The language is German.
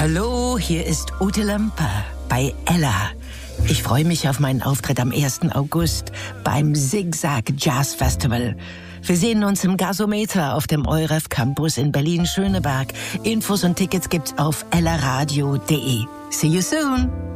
Hallo, hier ist Ute Lemper bei Ella. Ich freue mich auf meinen Auftritt am 1. August beim Zigzag Jazz Festival. Wir sehen uns im Gasometer auf dem EUREF Campus in Berlin-Schöneberg. Infos und Tickets gibt's auf ellaradio.de. See you soon!